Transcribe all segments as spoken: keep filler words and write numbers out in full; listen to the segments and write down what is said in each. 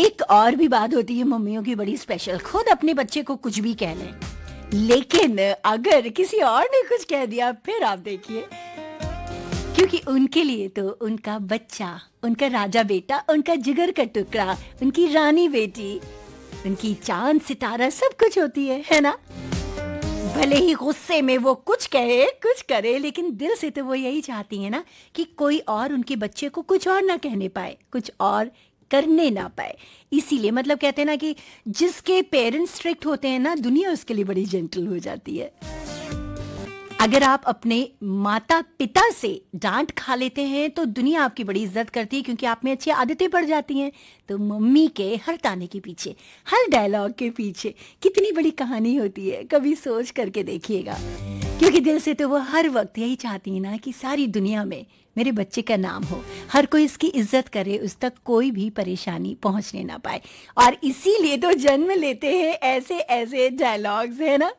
एक और भी बात होती है मम्मियों की बड़ी स्पेशल, खुद अपने बच्चे को कुछ भी कह लें, लेकिन अगर किसी और ने कुछ कह दिया फिर आप देखिए, क्योंकि उनके लिए तो उनका बच्चा, उनका राजा बेटा, उनका जिगर का टुकड़ा, उनकी रानी बेटी, उनकी चांद सितारा सब कुछ होती है, है ना। भले ही गुस्से में वो कुछ कहे कुछ करे, लेकिन दिल से तो वो यही चाहती है ना कि कोई और उनके बच्चे को कुछ और ना कहने पाए, कुछ और करने ना पाए। इसीलिए मतलब कहते हैं ना कि जिसके पेरेंट्स स्ट्रिक्ट होते हैं ना, दुनिया उसके लिए बड़ी जेंटल हो जाती है। अगर आप अपने माता पिता से डांट खा लेते हैं तो दुनिया आपकी बड़ी इज्जत करती है, क्योंकि आप में अच्छी आदतें पड़ जाती हैं। तो मम्मी के हर ताने के पीछे, हर डायलॉग के पीछे कितनी बड़ी कहानी होती है, कभी सोच करके देखिएगा। क्योंकि दिल से तो वो हर वक्त यही चाहती है ना कि सारी दुनिया में मेरे बच्चे का नाम हो, हर कोई इसकी इज्जत करे, उस तक कोई भी परेशानी पहुंचने ना पाए। और इसीलिए तो जन्म लेते हैं ऐसे ऐसे डायलॉग्स, है ना।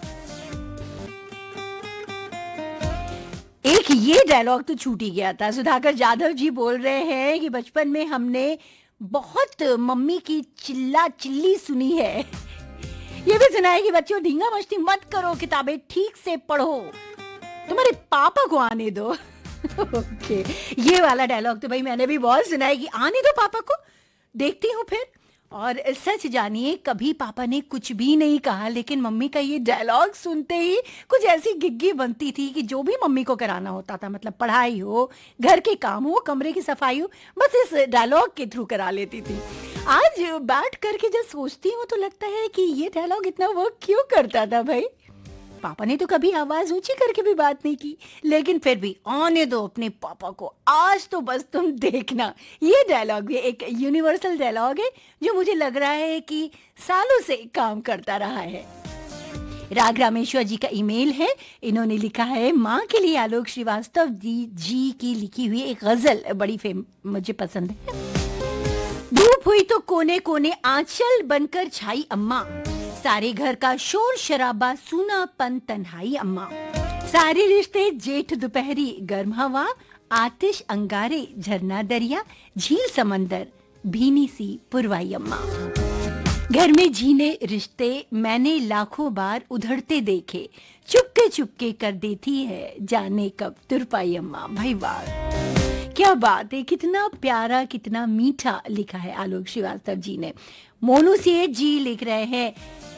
एक ये डायलॉग तो छूट ही गया था। सुधाकर जाधव जी बोल रहे हैं कि बचपन में हमने बहुत मम्मी की चिल्ला चिल्ली सुनी है। ये भी सुना है कि बच्चों ढींगा मस्ती मत करो, किताबें ठीक से पढ़ो, तुम्हारे पापा को आने दो। ओके, ये वाला डायलॉग तो भाई मैंने भी बहुत सुना है कि आने दो पापा को, देखती हूँ फिर। और सच जानिए कभी पापा ने कुछ भी नहीं कहा, लेकिन मम्मी का ये डायलॉग सुनते ही कुछ ऐसी गिग्गी बनती थी कि जो भी मम्मी को कराना होता था, मतलब पढ़ाई हो, घर के काम हो, कमरे की सफाई हो, बस इस डायलॉग के थ्रू करा लेती थी। आज बैठ करके जब सोचती हूँ तो लगता है कि ये डायलॉग इतना वर्क क्यों करता था भाई। पापा ने तो कभी आवाज ऊंची करके भी बात नहीं की, लेकिन फिर भी आने दो अपने पापा को, आज तो बस तुम देखना। ये डायलॉग भी एक यूनिवर्सल डायलॉग है जो मुझे लग रहा है कि सालों से काम करता रहा है। राग रामेश्वर जी का ईमेल है, इन्होंने लिखा है माँ के लिए आलोक श्रीवास्तव जी, जी की लिखी हुई एक गजल बड़ी फेम मुझे पसंद है। धूप हुई तो कोने कोने आंचल बनकर छाई अम्मा, सारे घर का शोर शराबा सूनापन तन्हाई अम्मा, सारे रिश्ते जेठ दोपहरी गर्म हवा, आतिश अंगारे झरना दरिया, झील समंदर भीनी सी पुरवाई अम्मा। घर में जीने रिश्ते मैंने लाखों बार उधड़ते देखे, चुपके चुपके कर देती है जाने कब तुरपाई अम्मा। भाई वाह, क्या बात है, कितना प्यारा कितना मीठा लिखा है आलोक श्रीवास्तव जी ने। मोनू सेठ जी लिख रहे हैं,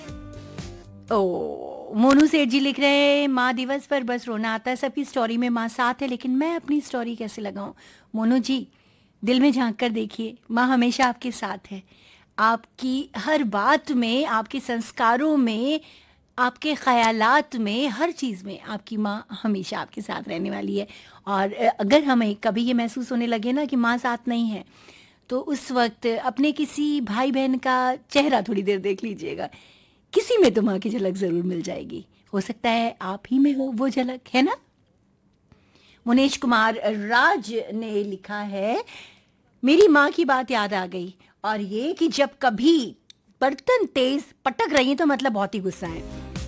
ओ मोनू सेठ जी लिख रहे हैं माँ दिवस पर बस रोना आता है, सबकी स्टोरी में माँ साथ है, लेकिन मैं अपनी स्टोरी कैसे लगाऊं। मोनू जी दिल में झांक कर देखिए, माँ हमेशा आपके साथ है, आपकी हर बात में, आपके संस्कारों में, आपके ख्यालात में, हर चीज़ में आपकी माँ हमेशा आपके साथ रहने वाली है। और अगर हमें कभी ये महसूस होने लगे ना कि माँ साथ नहीं है, तो उस वक्त अपने किसी भाई बहन का चेहरा थोड़ी देर देख लीजिएगा, किसी में तो माँ की झलक जरूर मिल जाएगी। हो सकता है आप ही में हो वो झलक, है ना। मुनेश कुमार राज ने लिखा है मेरी माँ की बात याद आ गई, और ये कि जब कभी बर्तन तेज पटक रही है तो मतलब बहुत ही गुस्सा है।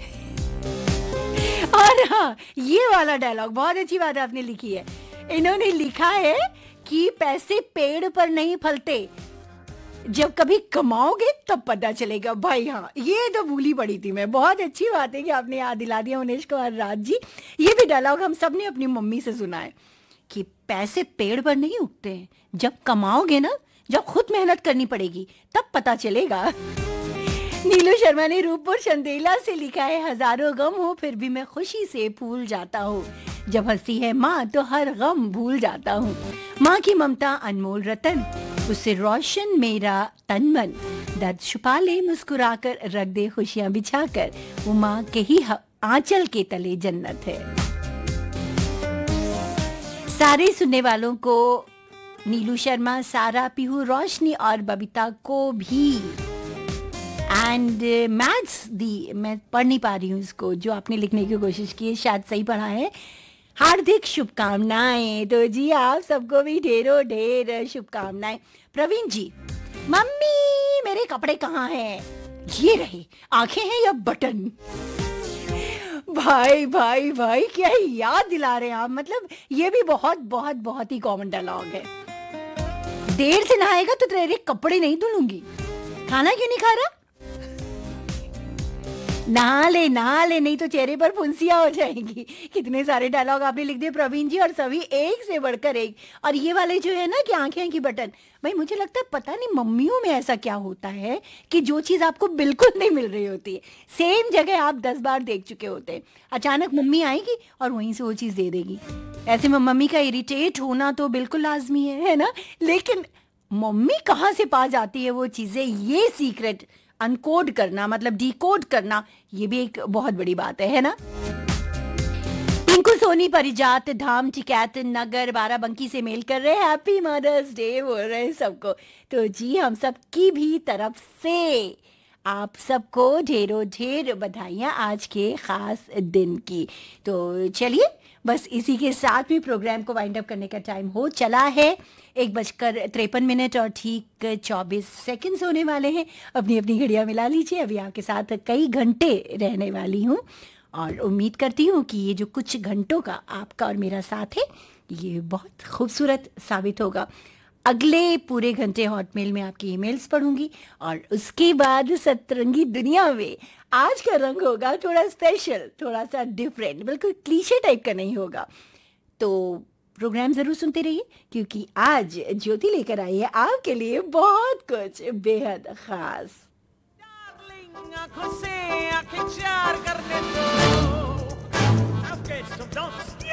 और हाँ, ये वाला डायलॉग बहुत अच्छी बात आपने लिखी है। इन्होंने लिखा है कि पैसे पेड़ पर नहीं फलते, जब कभी कमाओगे तब पता चलेगा। भाई हाँ, ये तो भूली पड़ी थी मैं, बहुत अच्छी बात है कि आपने याद दिला दिया मुनेश कुमार राज जी। ये भी डायलॉग हम सब ने अपनी मम्मी से सुना है कि पैसे पेड़ पर नहीं उगते हैं, जब कमाओगे ना, जब खुद मेहनत करनी पड़ेगी तब पता चलेगा। नीलू शर्मा ने रूपपुर चंदेला से लिखा है हजारों गम हो फिर भी मैं खुशी से फूल जाता हूँ, जब हंसी है माँ तो हर गम भूल जाता हूँ। माँ की ममता अनमोल रतन, उससे रोशन मेरा तन मन, दर्द छुपा ले मुस्कुराकर रख दे खुशियां बिछाकर, वो माँ के ही आंचल के तले जन्नत है। सारे सुनने वालों को, नीलू शर्मा, सारा, पीहू, रोशनी और बबीता को भी, एंड मैथ्स दी, मैं पढ़ नहीं पा रही हूँ इसको, जो आपने लिखने की कोशिश की है शायद सही पढ़ा है, हार्दिक शुभकामनाएं। तो जी आप सबको भी ढेरों ढेर शुभकामनाएं। प्रवीण जी, मम्मी मेरे कपड़े कहाँ हैं? ये रहे, आंखें हैं या बटन? भाई भाई भाई क्या याद दिला रहे हैं आप, मतलब ये भी बहुत बहुत बहुत ही कॉमन डायलॉग है। देर से नहाएगा तो तेरे कपड़े नहीं धुलूंगी। खाना क्यों नहीं खा रहा? नहा ले नहा ले, नहीं तो चेहरे पर फुंसियां हो जाएंगी। कितने सारे डायलॉग आपने लिख दिए प्रवीण जी, और सभी एक से बढ़कर एक। और ये वाले जो है ना कि आंखें की बटन, भाई मुझे लगता है पता नहीं मम्मियों में ऐसा क्या होता है कि जो चीज आपको बिल्कुल नहीं मिल रही होती है, सेम जगह आप दस बार देख चुके होते हैं, अचानक मम्मी आएगी और वहीं से वो चीज दे देगी। ऐसे में मम्मी का इरिटेट होना तो बिल्कुल लाजमी है, है ना? लेकिन मम्मी कहाँ से पा जाती है वो चीजें, ये सीक्रेट अनकोड करना, मतलब डिकोड करना, ये भी एक बहुत बड़ी बात है है ना? टिंकू सोनी परिजात धाम टिकैत नगर बाराबंकी से मेल कर रहे हैं, हैप्पी मदर्स डे बोल रहे हैं सबको। तो जी हम सब की भी तरफ से आप सबको ढेरों ढेर बधाइयाँ आज के खास दिन की। तो चलिए बस इसी के साथ में प्रोग्राम को वाइंड अप करने का टाइम हो चला है। एक बजकर तिरपन मिनट और ठीक चौबीस सेकंड्स होने वाले हैं। अपनी अपनी घड़ियाँ मिला लीजिए, अभी आपके साथ कई घंटे रहने वाली हूँ और उम्मीद करती हूँ कि ये जो कुछ घंटों का आपका और मेरा साथ है ये बहुत खूबसूरत साबित होगा। अगले पूरे घंटे हॉटमेल में आपकी ईमेल्स पढ़ूंगी और उसके बाद सतरंगी दुनिया में आज का रंग होगा थोड़ा स्पेशल, थोड़ा सा डिफरेंट, बिल्कुल क्लीशे टाइप का नहीं होगा। तो प्रोग्राम जरूर सुनते रहिए क्योंकि आज ज्योति लेकर आई है आपके लिए बहुत कुछ बेहद खास। आंखों से आंखें चार करने दो। Okay, so don't